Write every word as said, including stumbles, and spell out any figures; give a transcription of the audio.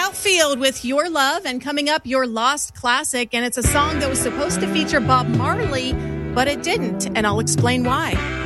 Outfield with Your Love, and coming up, Your Lost Classic. And it's a song that was supposed to feature Bob Marley, but it didn't. And I'll explain why.